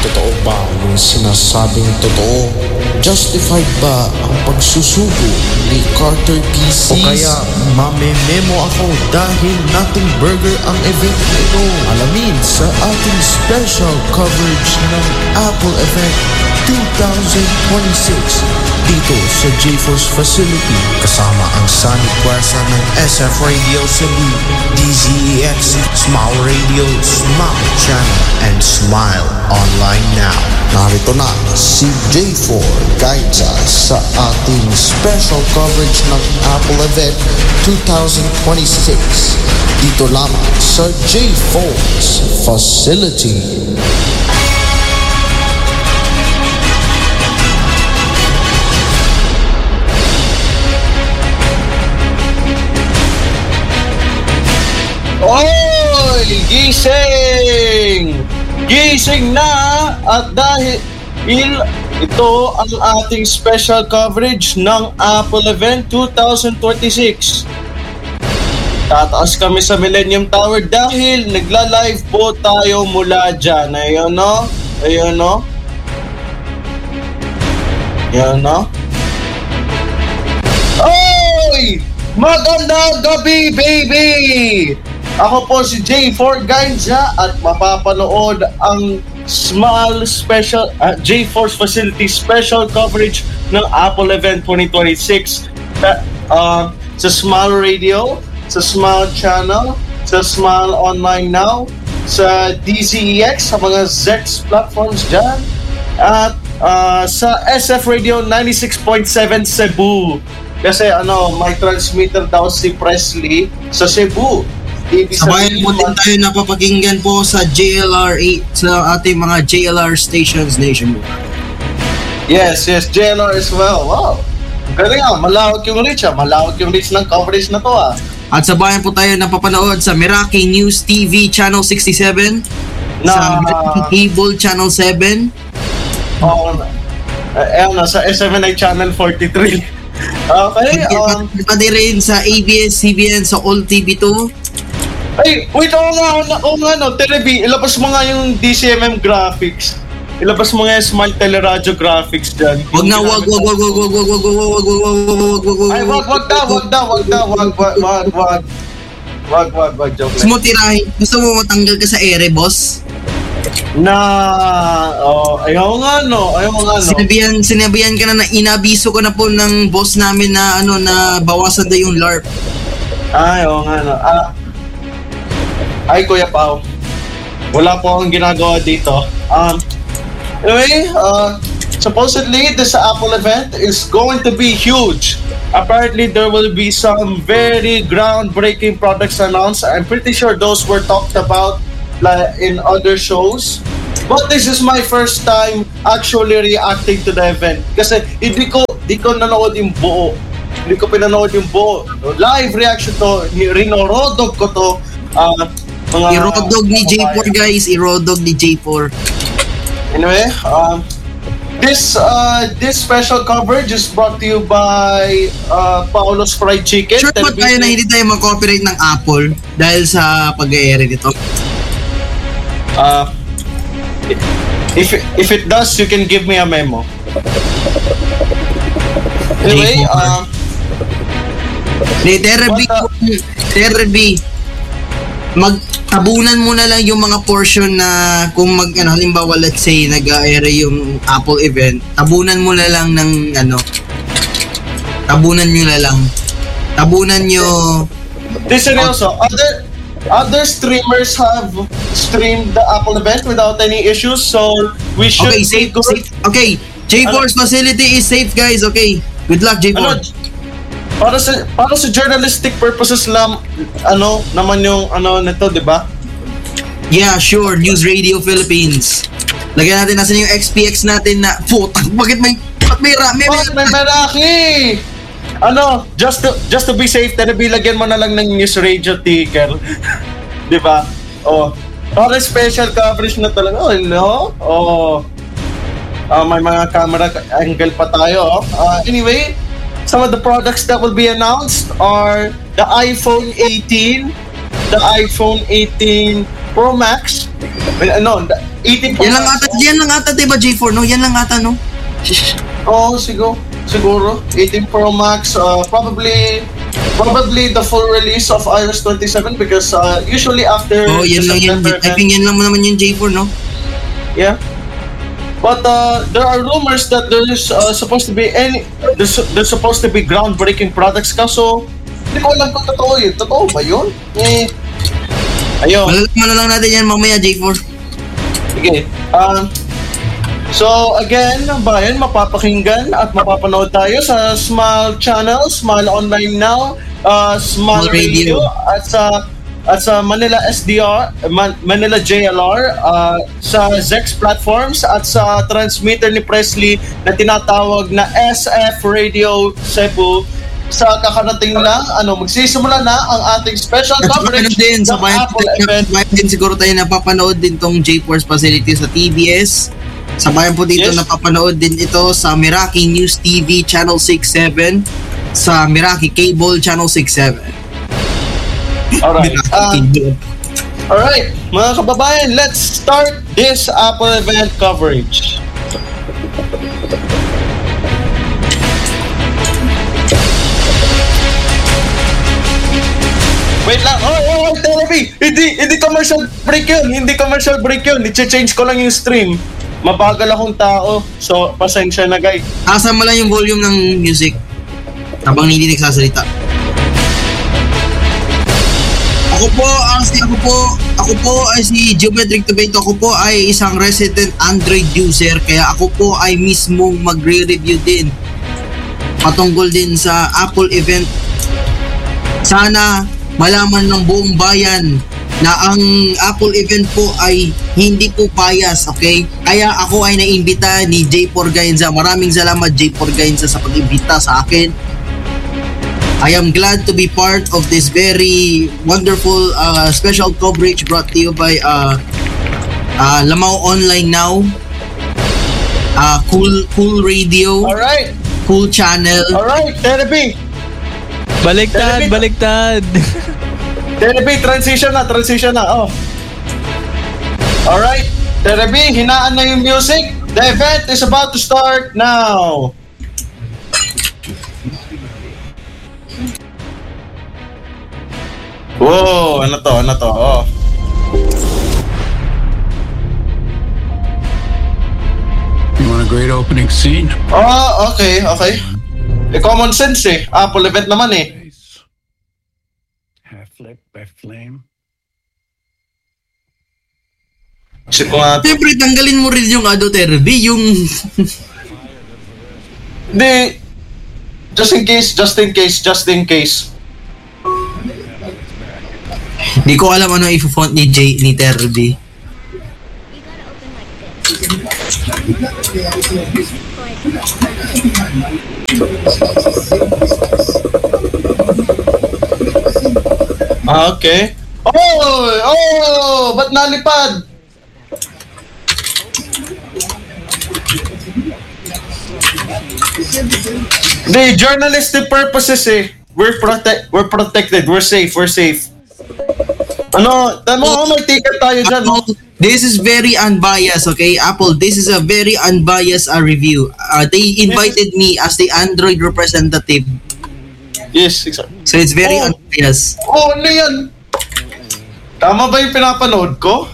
Totoo ba yung sinasabing totoo? Justified ba ang pagsusugo ni Carter PCs? O kaya mamememo ako dahil nothing burger ang event na ito? Alamin sa ating special coverage ng Apple Event 2026 dito sa GeForce Facility kasama ang Sonic Plaza ng SF Radio Cebu, DZEX, Smile Radio, Smile Channel, and Smile Online Now. Narito na si J4 Gaitza sa ating special coverage ng Apple Event 2026 dito lamang sa GeForce Facility. Oy! Gising! Gising na! At dahil ito ang ating special coverage ng Apple Event 2026. Tataas kami sa Millennium Tower dahil nagla-live po tayo mula dyan. Ayun no? Ayun no? Ayun no? Oy! Magandang gabi, baby! Ako po si J4 Gainza at mapapanood ang GeForce Facility special coverage ng Apple Event 2026 sa Smile Radio, sa Smile Channel, sa Smile Online Now, sa DZEX, sa mga ZEX platforms dyan, at sa SF Radio 96.7 Cebu. Kasi may transmitter daw si Presley sa Cebu. Sabayan po din tayo napapakinggan po sa JLR 8 sa ating mga JLR stations nationwide. Yes, JLR as well. Wow. Galing malawak yung reach Malawak yung reach ng coverage na to At sabayan po tayo napapanood sa Meraki News TV Channel 67, sa Meraki Cable Channel 7. Sa SMNI Channel 43. Okay. Pati rin sa ABS-CBN sa All TV2. Ay, wait, Telebi, ilabas mo nga yung DCMM graphics. Ilabas mo nga yung Smile Teleradio graphics dyan. Wag, joke lang. Gusto mo tirahin, gusto mo matanggal ka sa ere, boss? Ayaw nga. Sinabihan ka na inabiso ko na po ng boss namin na na bawasan na yung LARP. Ayaw nga. Ay, Kuya Pao. Wala po akong ginagawa dito. Anyway, supposedly, this Apple event is going to be huge. Apparently, there will be some very groundbreaking products announced. I'm pretty sure those were talked about in other shows. But this is my first time actually reacting to the event. Kasi hindi ko nanood yung buo. Hindi ko pinanood yung buo. Live reaction to, rinorodog ko to. Irodog ni J4, guys. Irodog ni J4. Anyway, this special coverage is brought to you by Paolo's Fried Chicken. Sure ba tayo na hindi tayo mag-copyright ng Apple dahil sa pag-aere nito? If it does, you can give me a memo. Anyway, Terby, magtabunan mo na lang yung mga portion na kung halimbawa let's say nag-aere yung Apple event, tabunan mo na lang ng tabunan nyo. This seryoso, other streamers have streamed the Apple event without any issues, so we should safe. Okay, GeForce Facility is safe, guys. Okay, good luck, GeForce. Para sa journalistic purposes lang, naman yung nito, di ba? Yeah, sure. News Radio Philippines. Lagyan natin nasan yung XPX natin na putang. Bakit may Meraki? Just to be safe, lagyan mo na lang ng News Radio ticker. Di ba? Para special coverage na talaga. May mga camera angle pa tayo. Anyway, some of the products that will be announced are the iPhone 18, the iPhone 18 Pro Max, Ano, 18 Pro Max. Yan lang ata, diba J4, no? Yan lang ata, no? Oo, siguro. 18 Pro Max, probably the full release of iOS 27 because usually after yan lang yun. I think yan lang mo naman yung J4, no? Yeah. But there are rumors that there's supposed to be there's supposed to be groundbreaking products kaso hindi ko alam kung totoo yun. Totoo ba yun? Ayun. Malalaman na lang natin yan mamaya, J4. Sige. So again, bayan, mapapakinggan at mapapanood tayo sa Smile Channel, Smile Online Now, Smile Radio at sa Manila SDR, Manila JLR, sa Zex platforms at sa transmitter ni Presley na tinatawag na SF Radio Cebu. Sa kakarating lang, magsisimula na ang ating special coverage din, ng Apple event. Din siguro tayo napapanood din tong J-Force facility sa TBS. Sabayan po dito napapanood din ito sa Meraki News TV Channel 67, sa Meraki Cable Channel 67. Alright, mga kababayan, let's start this Apple event coverage. Wait lang, Televi, hindi commercial break yun, i-change ko lang yung stream. Mabagal akong tao, so pasensya na guys. Asa mo lang yung volume ng music habang hindi nagsasalita. Ako po ay si Geometric Tobato. Ako po ay isang resident Android user, kaya ako po ay mismong magre-review din patungkol din sa Apple event. Sana malaman ng buong bayan na ang Apple event po ay hindi po bias, okay? Kaya ako ay naimbita ni J4 Gainza. Maraming salamat J4 Gainza sa pag-imbita sa akin. I am glad to be part of this very wonderful special coverage brought to you by Lamau Online Now, Cool Radio, Alright. Cool Channel. Alright, Therapy. Baliktad. Therapy, transition na. Alright, Therapy, hinaan na yung music. The event is about to start now. Whoa, ano to? Oh. You want a great opening scene? Oh, okay. Common sense Apple event naman Half lit by flame. Siyempre, tanggalin mo rin yung Terby, yung... Hindi. Just in case. Hindi ko alam ano i-font ni Terby. Okay. Oh, ba't nalipad? The journalistic purposes we're protected, we're safe. May ticket tayo dyan. This is very unbiased, okay? Apple, this is a very unbiased review. They invited me as the Android representative. Yes, exactly. So it's very unbiased. Ano yan? Tama ba yung pinapanood ko?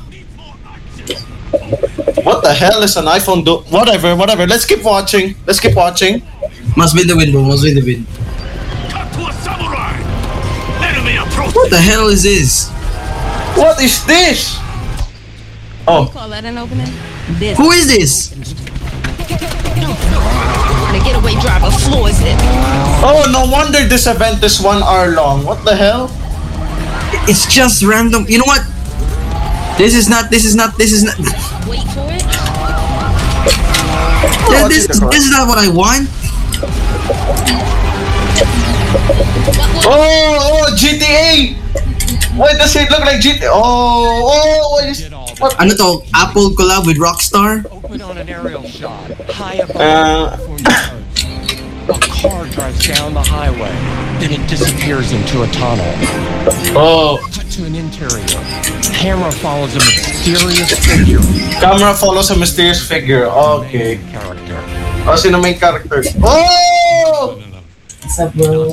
What the hell is an iPhone do? Whatever. Let's keep watching. Must be the wind, bro. What the hell is this? What is this? Oh. Call that an opening? Who is this? The getaway driver floors it. Oh, no wonder this event is 1 hour long. What the hell? It's just random. You know what? This is not. Wait for it. This is not what I want. Oh, GTA! Why does it look like GTA? What? Ano to? Apple collab with Rockstar? Open on an aerial shot, high above. car drives down the highway, then it disappears into a tunnel. Oh, Cut to an interior. Camera follows a mysterious figure. camera follows a mysterious figure. Okay. Character. Oh, sino main character? Oh! What's up, bro?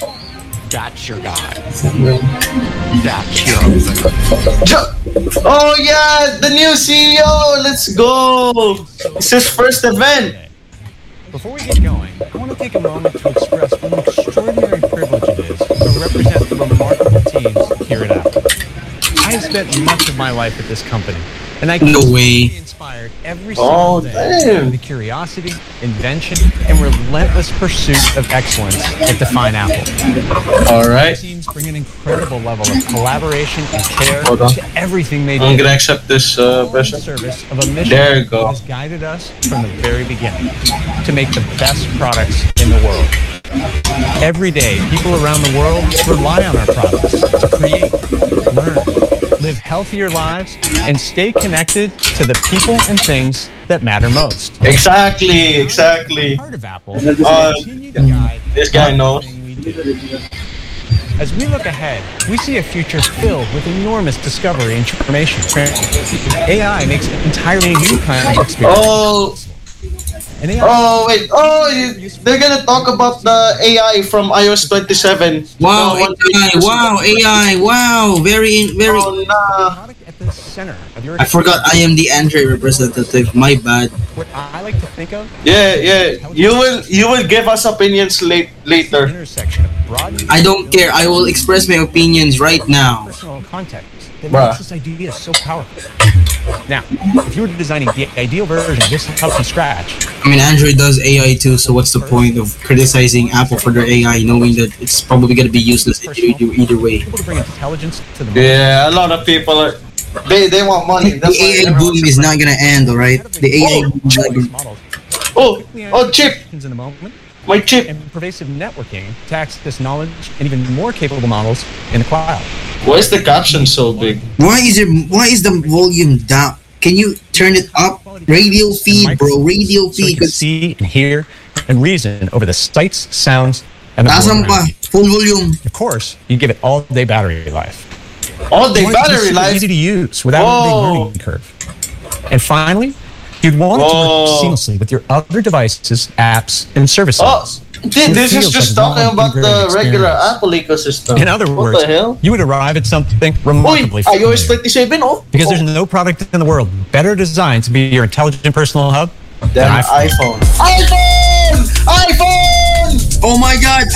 That's your guy. What's up, bro? That's your opener. Oh yeah, the new CEO. Let's go. It's his first event. Before we get going, I want to take a moment to express what an extraordinary privilege it is to represent the remarkable teams here at Apple. I have spent much of my life at this company, and I No continue way. to be inspired every Oh, single day damn. by the curiosity, invention, and relentless pursuit of excellence that define Apple. All Our right. teams bring an incredible level of collaboration and care Hold on. to everything they do. I'm gonna accept this All in person. service of a mission There you go. that has guided us from the very beginning to make the best products in the world. Every day, people around the world rely on our products to create, learn, live healthier lives, and stay connected to the people and things that matter most. Exactly. Part of Apple is to continue to guide This guy knows. everything we do. As we look ahead, we see a future filled with enormous discovery and transformation. AI makes an entirely new kind of experience. Oh, And AI oh wait. Oh, they're gonna talk about the AI from iOS 27. Wow, No, AI, wow, AI, wow, very. Oh nah. product at the center of your I forgot I am the Android representative. My bad. What I like to think of Yeah. You will give us opinions later. intersection of broad I don't care. I will express my opinions right now. personal context that Bruh. makes this idea so powerful. Now, if you were designing the ideal version of this house from scratch, I mean, Android does AI too, so what's the point of criticizing Apple for their AI, knowing that it's probably gonna be useless either way? able to bring intelligence to the Yeah, a lot of people are. They want money. The That's why AI everyone's- boom is not gonna end, alright? The AI boom is not gonna. models. Oh, chip. In a moment, My chip. and pervasive networking to access knowledge and even more capable models in the cloud. Why is the caption so big? Why is the volume down? Can you turn it up? Radio feed, bro. Radio So you feed. can see and hear and reason over the sights, sounds, and the Tasan world pa. around you. Full volume. Of course, you give it all-day battery life. All the You want it to be battery super life. easy to use without a Whoa. big learning curve. And finally, you'd want it to work Whoa. seamlessly with your other devices, apps, and services. Oh, So this it is feels just like talking one about the integrated regular experience. Apple ecosystem. In other what words, the hell? you would arrive at something Uy, remarkably iOS familiar. 27. Oh, Because there's no product in the world better designed to be your intelligent personal hub than Damn, iPhone. iPhone. Oh my god,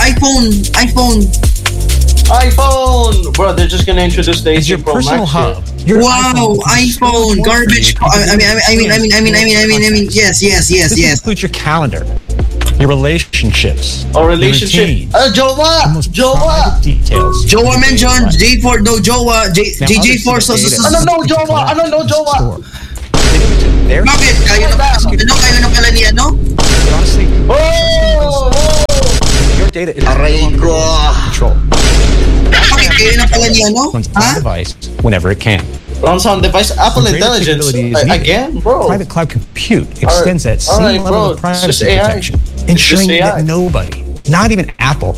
iPhone. Bro, they're just gonna introduce the It's your 18 Pro personal Max hub. here. Your Wow, iPhone, garbage. I mean, yes. This includes your calendar, your relationships, Or your relationship. routines, the Jowa. most Jowa. private details. Jowa of your daily mentioned life. J4, no Jowa, Now, JJ4, others so. in the data Ano, no, that you Jowa? collect Ano, no, and Jowa? store. They give it to their Bakit? Kayo na pala ni ano? But honestly, Oh. your data is no longer in control. Bakit kayo na pala ni ano? Runs on Ha? device whenever it can. Runs on device. Apple Greater Intelligence. capability is needed. Again, bro. Private cloud compute extends that same alright, level bro. of It's just privacy AI. protection, It's just ensuring AI. that nobody, not even Apple,